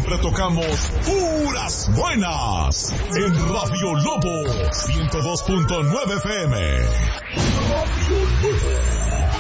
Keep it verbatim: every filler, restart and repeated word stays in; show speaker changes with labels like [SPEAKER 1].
[SPEAKER 1] siempre tocamos puras buenas. En Radio Lobo ciento dos punto nueve F M. Radio Lobo.